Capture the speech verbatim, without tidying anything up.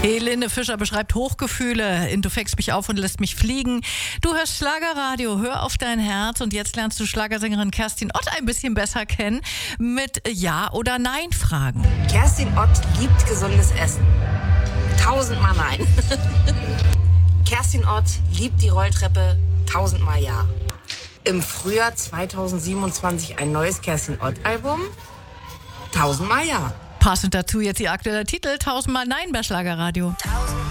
Helene Fischer beschreibt Hochgefühle in Du fängst mich auf und lässt mich fliegen. Du hörst Schlagerradio, hör auf dein Herz und jetzt lernst du Schlagersängerin Kerstin Ott ein bisschen besser kennen mit Ja- oder Nein-Fragen. Kerstin Ott liebt gesundes Essen. Tausendmal Nein. Kerstin Ott liebt die Rolltreppe. Tausendmal Ja. Im Frühjahr zweitausendsiebenundzwanzig ein neues Kerstin Ott-Album. Tausendmal Ja. Passend dazu jetzt ihr aktueller Titel, Tausendmal Nein bei Schlagerradio.